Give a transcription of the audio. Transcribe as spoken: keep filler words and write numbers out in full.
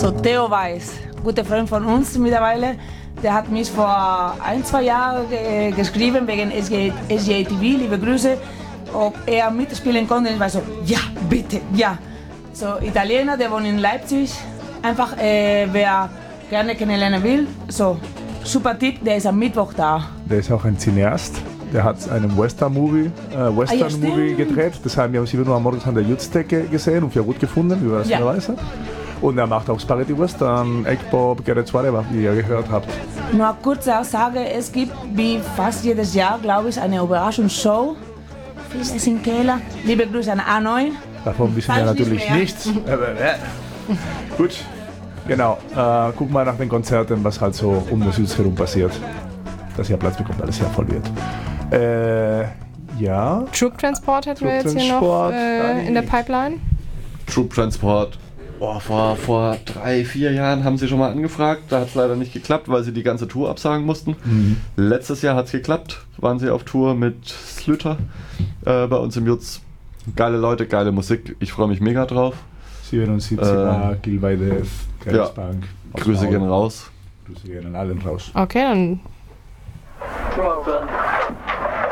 So Theo Weiß, guter Freund von uns mittlerweile, der hat mich vor ein, zwei Jahren äh, geschrieben wegen S G A T V, liebe Grüße, ob er mitspielen konnte. Ich war so, ja, bitte, ja. So Italiener, der wohnt in Leipzig, einfach äh, wer gerne kennenlernen will, so super Tipp, der ist am Mittwoch da. Der ist auch ein Cineast. Der hat einen Western-Movie äh, Western ah, ja, Movie gedreht. Das haben wir um sieben Uhr morgens an der Jutzdecke gesehen und für gut gefunden, wie man das ja. weiß. Und er macht auch Spaghetti Western, Eggpop, Garrett's Whatever, wie ihr gehört habt. Nur eine kurze Aussage, es gibt wie fast jedes Jahr, glaube ich, eine Überraschungsshow. Wie ist es in Keller? Liebe Grüße an A neun. Davon wissen wir natürlich nicht nichts. Gut, genau. Äh, guck mal nach den Konzerten, was halt so um das Süd herum passiert. Dass ihr Platz bekommt, weil es ja voll wird. Äh, ja. Troop Transport hatten wir jetzt hier noch äh, in der Pipeline. Troop Transport. Oh, vor, vor drei, vier Jahren haben sie schon mal angefragt. Da hat es leider nicht geklappt, weil sie die ganze Tour absagen mussten. Mhm. Letztes Jahr hat es geklappt. Waren sie auf Tour mit Slüter äh, bei uns im Jutz. Geile Leute, geile Musik. Ich freue mich mega drauf. siebenundsiebziger, äh, Gilweide, Grenzbank. Ja. Grüße gehen raus. Grüße gehen an allen raus. Okay, dann. Problem.